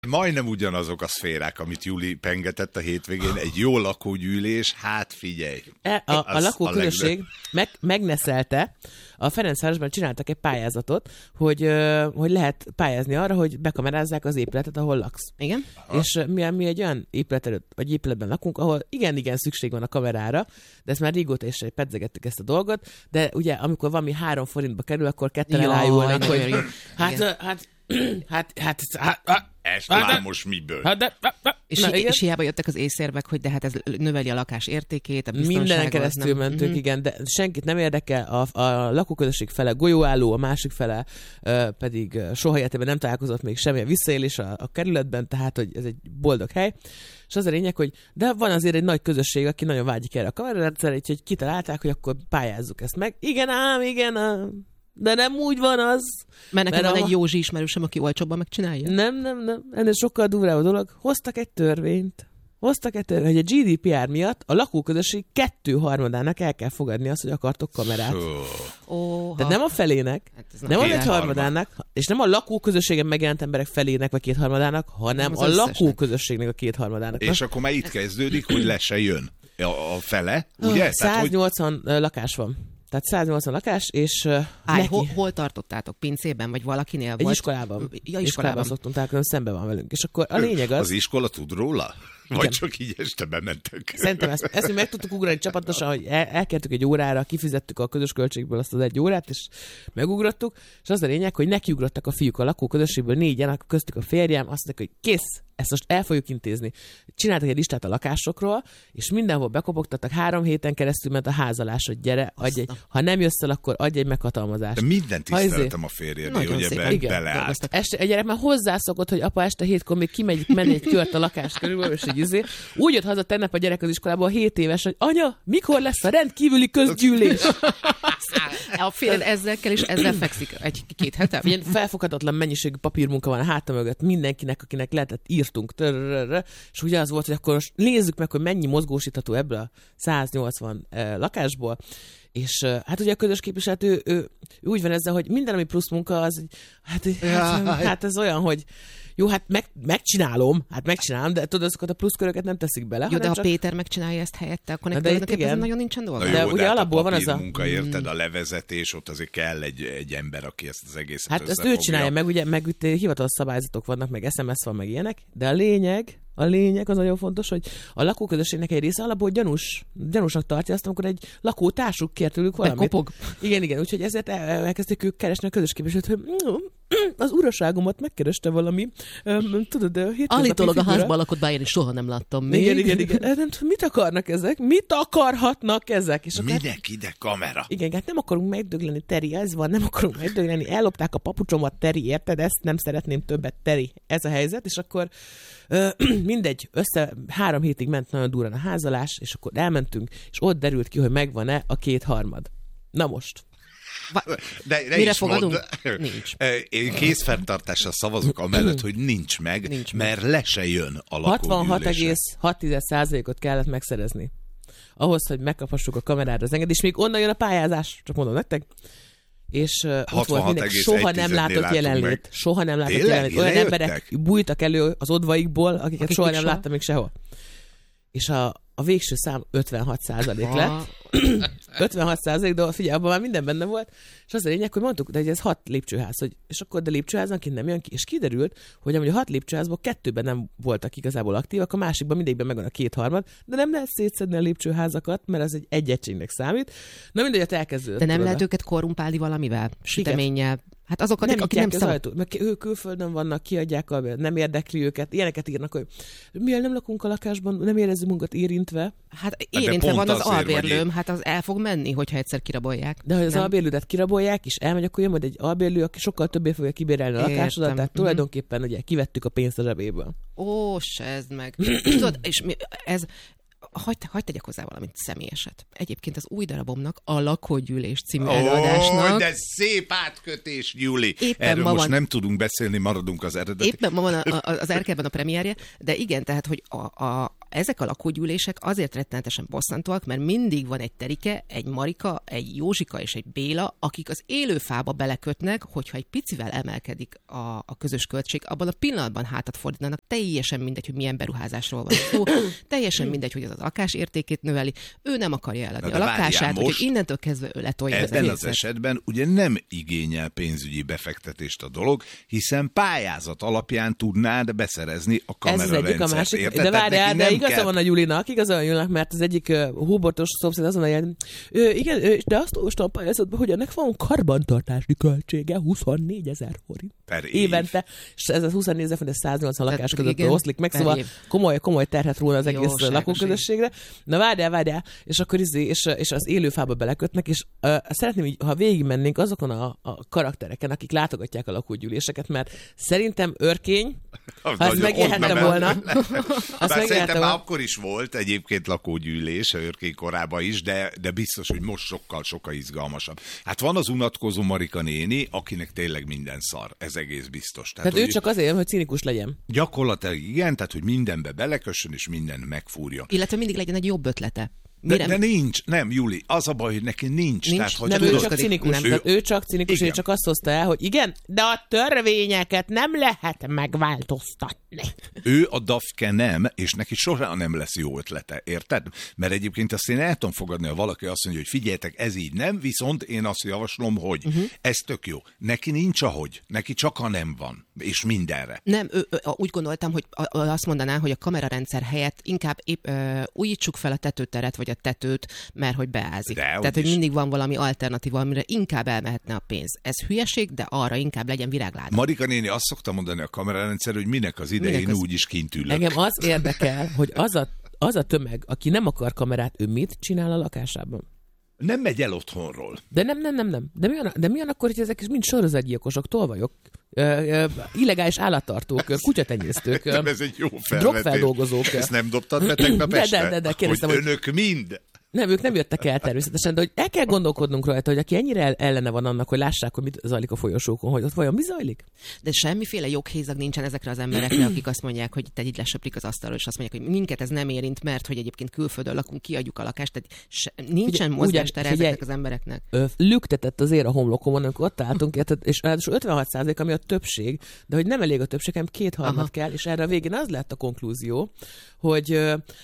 Majdnem ugyanazok a szférák, amit Juli pengetett a hétvégén, egy jó lakógyűlés, hát figyelj. A lakóközösség megneszelte, a Ferencvárosban csináltak egy pályázatot, hogy lehet pályázni arra, hogy bekamerázzák az épületet, ahol laksz. Igen. És mi egy olyan épületben lakunk, ahol igen szükség van a kamerára, de ezt már régóta is pedzegettük ezt a dolgot, de ugye amikor valami 3 forintba kerül, akkor ketten elájulnak, hogy Ezt már most miből? És hiába jöttek az észérvek, hogy de hát ez növeli a lakás értékét, a biztonságot. Mindenen keresztül mentünk, igen, de senkit nem érdekel, a lakóközösség fele golyóálló, a másik fele pedig soha életében nem találkozott még semmilyen visszaélés a kerületben, tehát hogy ez egy boldog hely. És az a lényeg, hogy de van azért egy nagy közösség, aki nagyon vágyik erre a kamerarendszer, úgyhogy kitalálták, hogy akkor pályázzuk ezt meg. Igen ám. De nem úgy van az. Mert nekem van egy Józsi ismerősöm, aki olcsóbban megcsinálja. Nem. Ennél sokkal durvább a dolog. Hoztak egy törvényt, hogy a GDPR miatt a lakóközösség 2/3 el kell fogadni azt, hogy akartok kamerát. De nem a felének, nem a 1/3, és nem a lakóközösségen megjelent emberek felének vagy 2/3, hanem a lakóközösségnek a 2/3. És akkor már itt kezdődik, hogy le se jön a fele, ugye? 180 lakás van. Tehát 180 lakás, és hol tartottátok? Pincében, vagy valakinél? Egy iskolában. Iskolában szoktunk találkozni, szembe van velünk. És akkor a lényeg az... Az iskola tud róla? Vagy igen. Csak így este bementek? Szerintem ezt mi meg tudtuk ugrani csapatosan, hogy elkértük egy órára, kifizettük a közös költségből azt az 1 órát, és megugrottuk, és az a lényeg, hogy nekiugrottak a fiúk a lakóközösségből 4-en, köztük a férjem, azt mondták, hogy kész, ezt most el fogjuk intézni. Csináltak egy listát a lakásokról, és mindenhol bekopogtattak, 3 héten keresztül ment a házalás, hogy gyere, adj egy, ha nem jössz el, akkor adj egy meghatalmazást. De mindent tiszteltem a férjedé, hogy beleállt. Egy gyerek már hozzászokott, hogy apa este 7-kor még menni egy kört a lakás körül, és így úgy jött haza tegnap a gyerek az iskolából 7 éves, hogy anya, mikor lesz a rendkívüli közgyűlés? A férjed ezzel kell, és ezzel fekszik 1-2 hete. Ilyen felfoghatatlan mennyiségű papírmunka van a háta mögött mindenkinek, akinek lehetett írtunk. És ugye az volt, hogy akkor most nézzük meg, hogy mennyi mozgósítható ebből a 180 lakásból. És hát ugye a közös képviselő, ő úgy van ezzel, hogy minden, ami plusz munka, az hát ez olyan, hogy jó, hát megcsinálom, de tudod, azokat a pluszköröket nem teszik bele. Jó, de ha Péter megcsinálja ezt helyette, akkor neked nagyon nincsen dolga. De ugye alapból van az a munka, érted, a levezetés, ott azért kell egy ember, aki ezt az egészet hát ezt ő csinálja, meg ugye meg itt hivatalos szabályzatok vannak, meg SMS van, meg ilyenek, de a lényeg az nagyon fontos, hogy a lakóközösségnek egy része alapból gyanúsnak tartja azt, amikor egy lakótársuk kér tőlük valamit. Kopog. Igen, úgyhogy ezért elkezdték ők keresni a közös képviselőt, hogy az uraságomat megkereste valami, tudod, állítólag a házban lakott, bár én is soha nem láttam még. Igen. Mit akarnak ezek? Mit akarhatnak ezek? És minek ide kamera? Igen, hát nem akarunk megdögleni, Teri, ez van, nem akarunk megdögleni, ellopták a papucsomat, Teri, érted? Ezt nem szeretném többet, Teri. Ez a helyzet, és akkor mindegy, 3 hétig ment nagyon durán a házalás, és akkor elmentünk, és ott derült ki, hogy megvan-e a 2/3. Na most. De mire fogadunk? Nincs. Én kézfenntartással szavazok amellett, hogy nincs meg, mert le se jön a lakógyűlésen. 66,6%-ot kellett megszerezni. Ahhoz, hogy megkaphassuk a kamerára az engedést, és még onnan jön a pályázás, csak mondom nektek. És ott volt mindenki, soha nem látott jelenlét. Olyan emberek bújtak elő az odvaikból, akiket soha nem láttam még sehol. És a végső szám 56% lett. 56%, de figyelj, abban már minden benne volt, és az a lényeg, hogy mondtuk, de ez 6 lépcsőház, és akkor de lépcsőházanként nem jön ki, és kiderült, hogy amúgy a 6 lépcsőházból 2-ben nem voltak igazából aktívak, a másikban mindegyikben megvan a 2/3, de nem lehet szétszedni a lépcsőházakat, mert az egy egységnek számít. Na mindegy, elkezdődött. De nem lehet őket korrumpálni valamivel, süteménnyel. Hát azokat, akik nem szabad. Mert ők külföldön vannak, kiadják, nem érdekli őket. Ilyeneket írnak, hogy miért nem lakunk a lakásban, nem érezzük magunkat érintve. Hát érintve van az albérlőm, hát az el fog menni, hogyha egyszer kirabolják. De hogy az albérlődet kirabolják, és elmegy, akkor jön majd egy albérlő, aki sokkal többé fogja kibérelni a lakásodat, tehát tulajdonképpen ugye kivettük a pénzt a zsebéből. Ó, sezd meg. És tudod, és ez Hagy tegyek hozzá valamit személyeset. Egyébként az új darabomnak, a Lakógyűlés című előadásnak... de szép átkötés, Júli! Erről most nem tudunk beszélni, maradunk az eredeti. Éppen ma van az Erkelben a premierje, de igen, tehát, hogy ezek a lakógyűlések azért rettenetesen bosszantóak, mert mindig van egy Terike, egy Marika, egy Józsika és egy Béla, akik az élőfába belekötnek, hogyha egy picivel emelkedik a közös költség, abban a pillanatban hátat fordítanak, teljesen mindegy, hogy milyen beruházásról van szó, teljesen mindegy, hogy az lakás értékét növeli, ő nem akarja eladni a lakását, úgyhogy innentől kezdve ő letolja az ebben az esetben ugye nem igényel pénzügyi befektetést a dolog, hiszen pályázat alapján tudnád beszerezni a kamerarendszert. De várjál, de igaza van a Julinak, mert az egyik hóbortos szomszéd azon mondja, igen, de azt olvastam a pályázatban, hogy ennek van karbantartási költsége 24 000 forint. Évente, és ez a 24 000 forint 180 lakás között oszlik meg, szóval komoly terhet róla az egész lakóközösségre. Na várjál, és akkor és az élőfába belekötnek, és szeretném, ha végigmennénk azokon a karaktereken, akik látogatják a lakógyűléseket, mert szerintem Örkény, ha ezt megélhettem volna, szerintem akkor is volt egyébként lakógyűlés, a Örkény korában is, de biztos, hogy most sokkal izgalmasabb. Hát van az unatkozó Marika néni, akinek tényleg minden szar, ez egész biztos. Tehát ő csak azért, hogy cinikus legyen. Gyakorlatilag igen, tehát hogy mindenbe belekössön, és minden megfúrja. Illetve mindig legyen egy jobb ötlete. De nincs, nem, Júli, az a baj, hogy neki nincs. Tehát, hogy nem, ő csak cinikus, ő csak cinikus, ő csak azt hozta el, hogy igen, de a törvényeket nem lehet megváltoztatni. Ő a Dafke nem, és neki soha nem lesz jó ötlete, érted? Mert egyébként azt én el tudom fogadni, ha valaki azt mondja, hogy figyeljetek, ez így nem, viszont én azt javaslom, hogy ez tök jó. Neki nincs ahogy, neki csak a nem van, és mindenre. Nem, úgy gondoltam, hogy azt mondaná, hogy a kamerarendszer helyett inkább újítsuk fel a tetőteret, vagy a tetőt, mert hogy beázik. Tehát, hogy mindig van valami alternatíva, amire inkább elmehetne a pénz. Ez hülyeség, de arra inkább legyen virágláda. Marika néni azt szokta mondani a kamerarendszer, hogy minek az ideje, én úgyis kint ülök. Engem az érdekel, hogy az a tömeg, aki nem akar kamerát, ő mit csinál a lakásában? Nem megy el otthonról. De nem. De mi van akkor, hogy ezek is mind sorozatgyilkosok, tolvajok, illegális állattartók, kutyatenyésztők, ez egy jó drogfeldolgozók. Ezt nem dobtad be tegnap este? De kérdeztem, hogy önök mind... Nem, ők nem jöttek el természetesen, de hogy el kell gondolkodnunk rajta, hogy aki ennyire ellene van annak, hogy lássák, hogy mit zajlik a folyosókon, hogy ott vajon mi zajlik? De semmiféle joghézag nincsen ezekre az emberekre, akik azt mondják, hogy te így lesöprik az asztalról, és azt mondják, hogy minket ez nem érint, mert hogy egyébként külföldön lakunk, kiadjuk a lakást, tehát nincsen mozgástere ezeknek az embereknek. Lüktetett azért a homlokomon, amikor ott álltunk, és 56%, ami a többség, de hogy nem elég a többség, hanem 2/3 kell, és erre a végén az lett a konklúzió, hogy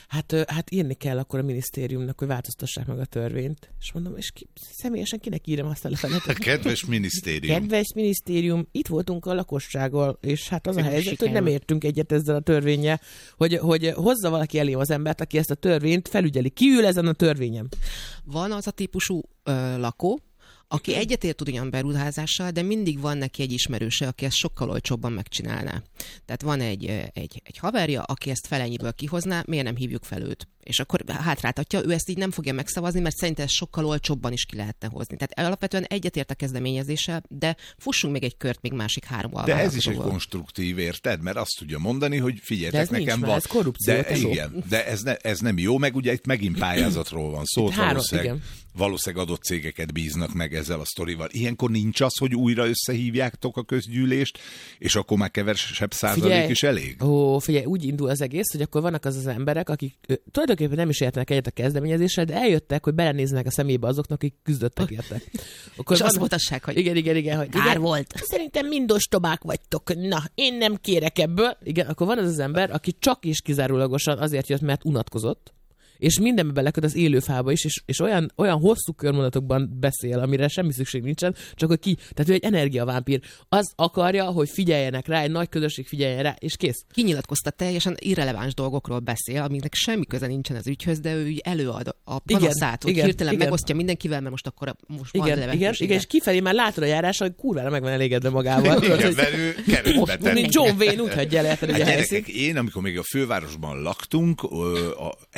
hát írni kell akkor a minisztériumnak, hogy változtassák meg a törvényt. És mondom, és személyesen kinek írom azt a levelet? Kedves minisztérium. Kedves minisztérium, itt voltunk a lakossággal, és hát az a helyzet, hogy nem értünk egyet ezzel a törvénnyel, hogy hozza valaki elé az embert, aki ezt a törvényt felügyeli. Ki ül ezen a törvényen? Van az a típusú lakó, aki egyetért ugyan beruházással, de mindig van neki egy ismerőse, aki ezt sokkal olcsóbban megcsinálná. Tehát van egy haverja, aki ezt felennyiből kihozná, miért nem hívjuk fel őt? És akkor hátráltatja, ő ezt így nem fogja megszavazni, mert szerintem ezt sokkal olcsóbban is ki lehetne hozni. Tehát alapvetően egyetért a kezdeményezéssel, de fussunk még egy kört még másik 3 alvállalkozóval. De ez is egy konstruktív, érted? Mert azt tudja mondani, hogy figyeljetek, nekem van. Ez korrupció. De igen, de ez nem jó, meg ugye itt megint pályázatról van szó. Valószínűleg adott cégeket bíznak meg ezzel a sztorival. Ilyenkor nincs az, hogy újra összehívjátok a közgyűlést, és akkor már kevesebb százalék is elég? Figyelj, úgy indul az egész, hogy akkor vannak az emberek, akik tulajdonképpen nem is értenek egyet a kezdeményezéssel, de eljöttek, hogy belenéznek a szemébe azoknak, akik küzdöttek érte. És azt mutassák, hogy igen, hogy kár volt. Szerintem mind ostobák vagytok. Na, én nem kérek ebből. Igen, akkor van az ember, aki csak és kizárólagosan azért jött, mert unatkozott, és mindenbe beleköt az élőfába is, és olyan hosszú körmondatokban beszél, amire semmi szükség nincsen, csak hogy tehát ő egy energiavámpír. Az akarja, hogy figyeljenek rá, egy nagy közösség figyeljen rá, és kész. Kinyilatkozta, teljesen irreleváns dolgokról beszél, amiknek semmi köze nincsen az ügyhöz, de ő előad a panaszát, hogy hirtelen megosztja mindenkivel, mert most van lehetősége. Igen, és kifelé már látod a járás, hogy kurvára meg van elégedve magával. Igen, mert ő kerülbe tenni. Mint John Wayne, úgy hagyja el a helyszínt. Én, amikor még a fővárosban laktunk, egyetlen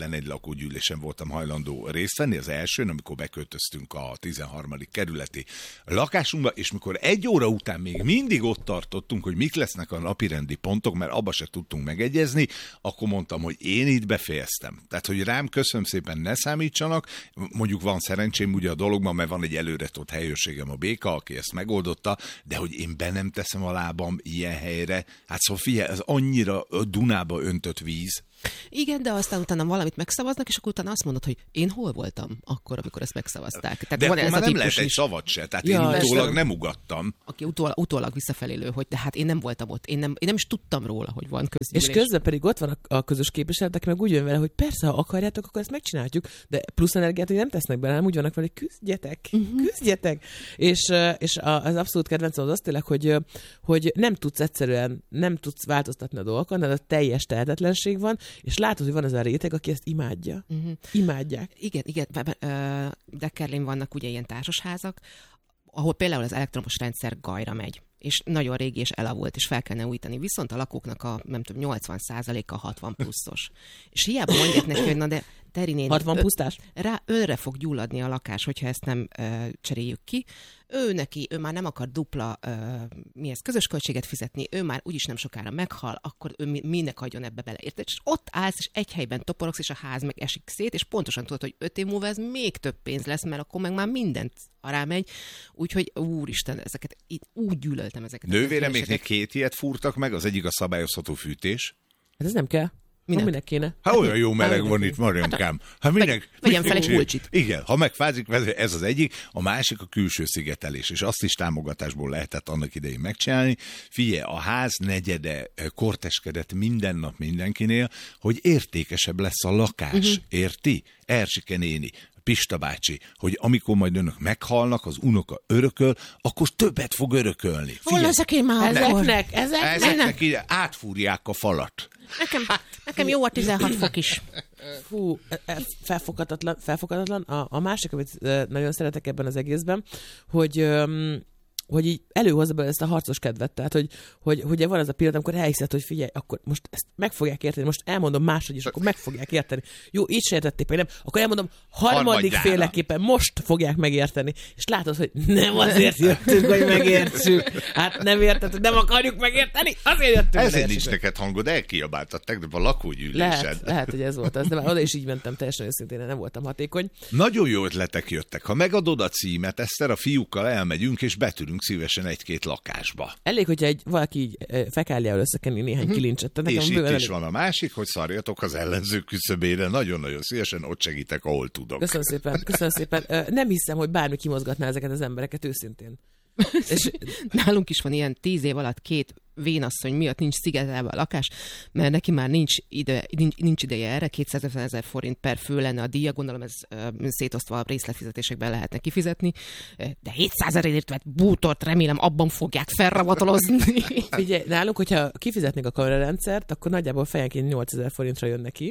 egyetlen egy lakógyűlésen voltam hajlandó részt venni, az elsőn, amikor beköltöztünk a 13. kerületi lakásunkba, és mikor 1 óra után még mindig ott tartottunk, hogy mik lesznek a napirendi pontok, mert abba se tudtunk megegyezni, akkor mondtam, hogy én itt befejeztem. Tehát, hogy rám köszönöm szépen, ne számítsanak, mondjuk van szerencsém ugye a dologban, mert van egy előretott helyőrségem, a Béka, aki ezt megoldotta, de hogy én be nem teszem a lábam ilyen helyre, hát szóval figyelj, ez annyira Dunába öntött víz. Igen, de aztán utána valamit megszavaznak, és akkor utána azt mondod, hogy én hol voltam akkor, amikor ezt megszavazták. Tehát de van akkor ez már a nem lehet is. egy szavat se, tehát én utólag nem ugattam. Aki utólag visszafelélő, hogy de hát én nem voltam ott, én nem is tudtam róla, hogy van közgyűlés. És közben pedig ott van a közös képviseletek, meg úgy jön vele, hogy persze, ha akarjátok, akkor ezt megcsináljuk, de plusz energiát, hogy nem tesznek bele, nem úgy vannak vele, hogy küzdjetek. És az abszolút kedvencem az tényleg, hogy nem tudsz egyszerűen, nem tudsz változtatni a dolgokon, de a teljes tehetetlenség van, és látod, hogy van az a réteg, aki ezt imádja. Imádják. Igen. Deckerlén vannak ugye ilyen társasházak, ahol például az elektromos rendszer gajra megy, és nagyon régi és elavult, és fel kellene újítani. Viszont a lakóknak a, nem tudom, 80%-a 60 pluszos. És hiába mondják neki, hogy na de Teri néni, 60 pusztás? Önre fog gyulladni a lakás, hogyha ezt nem cseréljük ki. Ő már nem akar dupla közös költséget fizetni, ő már úgyis nem sokára meghal, akkor ő minek adjon ebbe bele. Érted? És ott állsz, és egy helyben toporogsz, és a ház meg esik szét, és pontosan tudod, hogy 5 év múlva ez még több pénz lesz, mert akkor meg már mindent arámegy. Úgyhogy úristen, ezeket úgy gyűlöltem ezeket. Nővérem még 2 ilyet fúrtak meg, az egyik a szabályozható fűtés. Hát ez nem kell. Minek kéne? Hát olyan jó meleg van itt, Mariamkám. Hát minek? Vegyem fel egy pulcsit. Igen, ha megfázik, ez az egyik, a másik a külső szigetelés, és azt is támogatásból lehetett annak idején megcsinálni. Figyelj, a ház negyede korteskedett minden nap mindenkinél, hogy értékesebb lesz a lakás, érti? Erzsike néni, Pista bácsi, hogy amikor majd önök meghalnak, az unoka örököl, akkor többet fog örökölni. Hol ezek én már? Ezeknek ide átfúrják a falat. Nekem jó a 16 fok is. Fú, felfoghatatlan. A másik, amit nagyon szeretek ebben az egészben, hogy így előhozza be ezt a harcos kedvet. Tehát, hogy ugye van az a pillanat, amikor elhiszed, hogy figyelj, akkor most ezt meg fogják érteni, most elmondom máshogy is, akkor meg fogják érteni. Jó, így se értették meg, nem. Akkor elmondom harmadik féleképpen, most fogják megérteni. És látod, hogy nem azért jöttünk, hogy megértsük. Hát nem érted, nem akarjuk megérteni, azért jöttünk. Ezért nincs neked hangod, elkiabáltad tegnap a lakógyűlésed. Lehet, hogy ez volt az, de már oda is így mentem, teljesen őszintén, nem voltam hatékony. Nagyon jó ötletek jöttek. Ha megadod a címet, Eszter, a fiúkkal elmegyünk, és betűrünk szívesen 1-2 lakásba. Elég, hogyha valaki így fekáliával összekenni néhány kilincset. És itt is van a másik, hogy szarjatok az ellenző küszöbére. Nagyon-nagyon szívesen ott segítek, ahol tudok. Köszönöm szépen. Nem hiszem, hogy bármi kimozgatná ezeket az embereket őszintén. És nálunk is van ilyen 10 év alatt 2 vénasszony miatt nincs szigetelve a lakás, mert neki már nincs ideje erre, 250 000 forint per fő lenne a díja, gondolom ez szétosztva a részletfizetésekben lehetne kifizetni, de 700 000-ért vett bútort remélem abban fogják felravatolozni. Figyelj, nálunk, hogyha kifizetnék a kamerarendszert, akkor nagyjából fejenként 8000 forintra jön neki.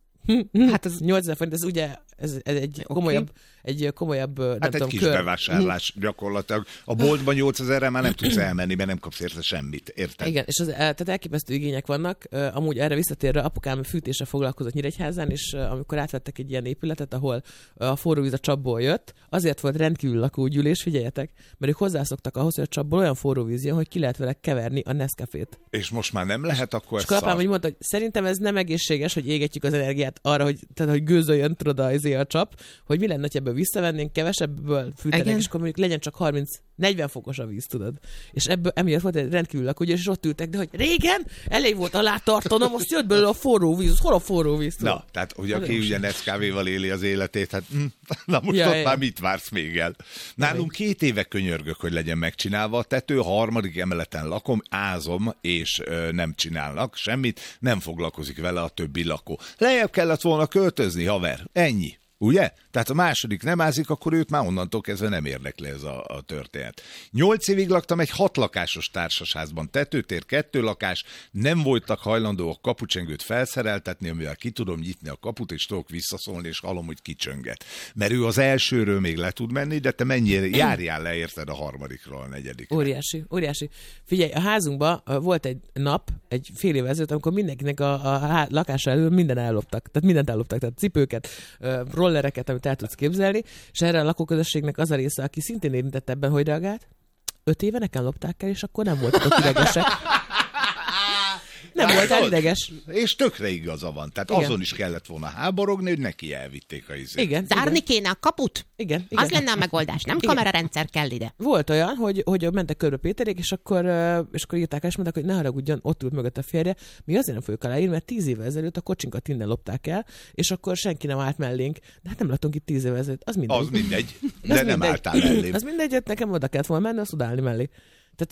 Hát az 8000 forint, ez ugye ez egy komolyabb nem hát tudom, egy kis bevásárlás gyakorlatilag. A boltban 8000-re már nem tudsz elmenni, mert nem kapsz érte semmit, érted? Igen, és tehát elképesztő igények vannak. Amúgy erre visszatérve apukám fűtésre foglalkozott Nyíregyházán, és amikor átvettek egy ilyen épületet, ahol a forróvíz a csapból jött, azért volt rendkívül lakógyűlés, figyeljetek, mert ők hozzászoktak ahhoz, hogy a csapból olyan forróvíz jön, hogy ki lehet vele keverni a Nescafét. És most már nem lehet, akkor ez apám, hogy mondta, hogy szerintem ez nem egészséges, hogy égetjük az energiát arra, hogy gőzöljön tudod a csap, hogy mi lenne, ha ebből visszavennénk, kevesebből fűtenek, és akkor mondjuk legyen csak 30-40 fokos a víz, tudod. És ebből emiatt volt egy rendkívül lakógyűlés, és ott ültek, de hogy régen elég volt alátartanom, most jött belőle a forró víz, hol a forró víz? Tudod? Na, tehát hogy aki ugye Nescaféval éli az életét, hát na most ott már mit vársz még el? Nálunk 2 éve könyörgök, hogy legyen megcsinálva a tető, a 3. emeleten lakom, ázom, és nem csinálnak semmit, nem foglalkozik vele a többi lakó. Lejjebb kellett volna költözni, haver, ennyi. Ugye? Tehát a második nem ázik, akkor őt már onnantól kezdve nem érdekli ez a történet. 8 évig laktam egy 6 lakásos társasházban, tetőtér, 2 lakás, nem voltak hajlandóak kapucsengőt felszereltetni, amivel ki tudom nyitni a kaput, és tudok visszaszólni, és hallom, hogy kicsönget. Mert ő az elsőről még le tud menni, de te mennyire járjál le, érted, a harmadikról a negyedik. Óriási. Figyelj, a házunkban volt egy nap, egy fél év ezelőtt, amikor mindenkinek a lakása elől mindent elloptak, tehát cipőket, rollereket, amit el tudsz képzelni, és erre a lakóközösségnek az a része, aki szintén érintett ebben, hogy reagált, 5 éve nekem lopták el, és akkor nem voltatok idegesek. Nem voltál ideges. És tökre igaza van. Tehát igen. Azon is kellett volna háborogni, hogy neki elvitték a izét. Igen. Zárni kéne a kaput? Igen. Az lenne a megoldás. Nem kamerarendszer kell ide. Volt olyan, hogy mentek körbe Péterék, és akkor írták el, és mondták, hogy ne haragudjon, ott ült mögött a férje. Mi azért nem fogjuk aláírni, mert 10 évvel ezelőtt a kocsinkat innen lopták el, és akkor senki nem állt mellénk. De hát nem laktunk itt 10 évvel ezelőtt. Az mindegy. Az mindegy. De nem álltál mellé. Az mindegy, nekem oda kellett volna menni, azt odaállni mellé. Tehát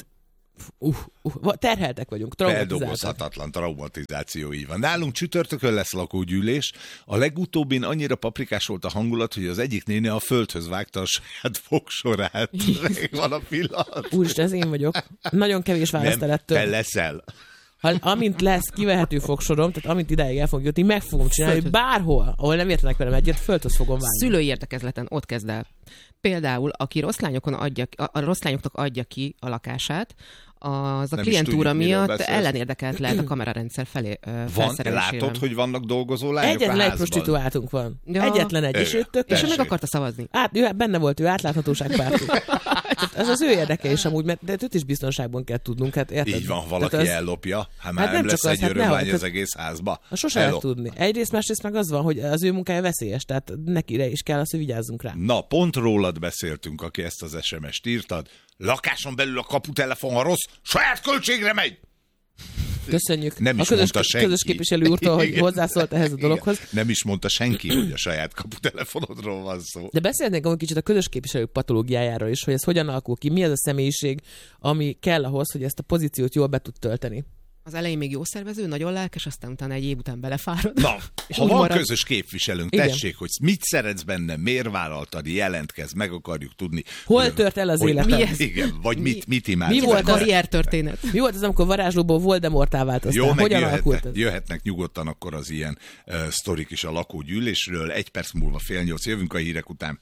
terheltek vagyunk, feldolgozhatatlan traumatizáció, így van. Nálunk csütörtökön lesz lakógyűlés. A legutóbbin annyira paprikás volt a hangulat, hogy az egyik néni a földhöz vágta a saját fogsorát. Van a pillanat. Úristen, ez én vagyok. Nagyon kevés választ elettől. Te leszel. Amint lesz kivehető fogsorom, tehát amint ideig el fog jutni, meg fogom csinálni, hogy bárhol, ahol nem értenek velem egyet, földhöz fogom vágni. Szülői értekezleten ott kezd el. Például, aki rossz lányoknak adja ki a lakását, az a klientúra miatt ellenérdekelt lehet a kamerarendszer felé felszerelésében. Látod, hogy vannak dolgozó lányok egyetlen egy prostituáltunk van. Ja. Egyetlen egy, és ő meg akarta szavazni. Benne volt, ő átláthatóságpárti. Ez az ő érdeke is amúgy, de őt is biztonságban kell tudnunk. Hát, érted? Így van, valaki ellopja. Hát már nem lesz egy örömlány az egész házba. Sose lehet tudni. Egyrészt, másrészt meg az van, hogy az ő munkája veszélyes, tehát nekire is kell az, hogy vigyázzunk rá. Na, pont rólad beszéltünk, aki ezt az SMS-t írtad. Lakáson belül a kaputelefon, ha rossz, saját költségre megy! Köszönjük. Nem is mondta senki. Közös képviselő úrtól, hogy hozzászólt ehhez a dologhoz. Nem is mondta senki, hogy a saját kaputelefonodról van szó. De beszélnénk egy kicsit a közös képviselő patológiájáról is, hogy ez hogyan alakul ki, mi az a személyiség, ami kell ahhoz, hogy ezt a pozíciót jól be tud tölteni. Az elején még jó szervező, nagyon lelkes, aztán utána egy év után belefárad. Na, ha van marad... közös képviselőnk, tessék, hogy mit szeretsz benne, miért vállaltad, jelentkezz, meg akarjuk tudni. Hol tört el az életed? Igen, vagy mit imádsz. Mi volt a karriertörténet? Mi volt az, amikor varázslóból Voldemorttá változtál? Jó, hogyan alakult ez? Jöhetnek nyugodtan akkor az ilyen sztorik is a lakógyűlésről. 1 perc múlva 7:30 jövünk a hírek után.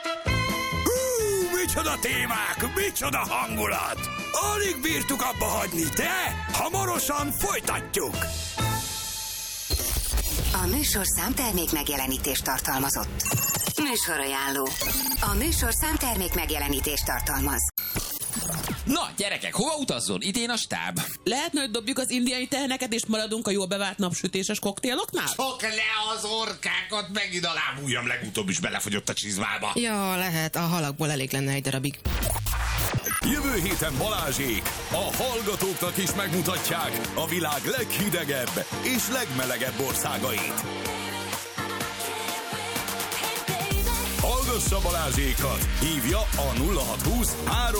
Micsoda témák, micsoda hangulat! Alig bírtuk abba hagyni, de hamarosan folytatjuk! A műsorszám termék megjelenítést tartalmazott. Műsorajánló. A műsorszám termék megjelenítést tartalmaz. Na, gyerekek, hova utazzon? Itt én a stáb. Lehetne, hogy dobjuk az indiai teheneket, és maradunk a jól bevált napsütéses koktéloknál? Csak le az orkákat, megint a lábújam legutóbb is belefogyott a csizmába. Ja, lehet, a halakból elég lenne egy darabig. Jövő héten Balázsék a hallgatóknak is megmutatják a világ leghidegebb és legmelegebb országait. Hallgassa Balázsékat, hívja a 0620